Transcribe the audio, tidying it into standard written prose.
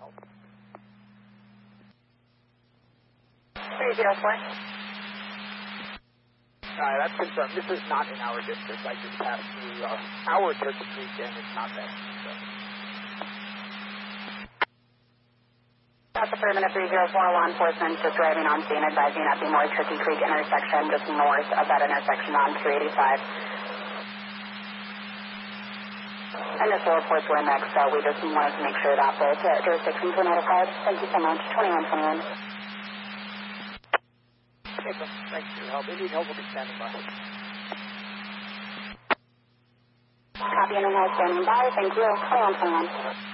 help? 304. That's confirmed. This is not in our district. I just passed through our Turkey Creek, and it's not there. So. That's affirmative 304. Law enforcement just driving on scene, advising at the Moore Turkey Creek intersection, just north of that intersection on 285. And this will report to our next, so we just wanted to make sure that both jurisdictions were notified. Thank you so much. 2121. Okay, so thanks for your help. If you need help, we'll be standing by. Copy and standing by. Thank you. 2121.